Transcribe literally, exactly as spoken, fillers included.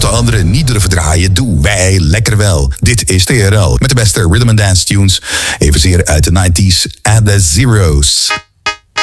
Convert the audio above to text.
de anderen niet durven draaien, doen wij lekker wel. Dit is T R L met de beste rhythm and dance tunes, evenzeer uit de nineties en de zeros.